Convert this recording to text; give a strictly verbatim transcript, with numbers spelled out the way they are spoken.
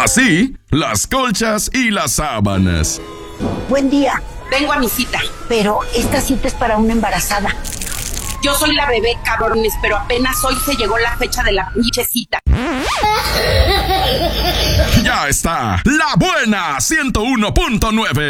Así, las colchas y las sábanas. Buen día. Vengo a mi cita. Pero esta cita es para una embarazada. Yo soy la bebé, cabrones, pero apenas hoy se llegó la fecha de la pinche cita. Ya está, La Buena ciento uno punto nueve.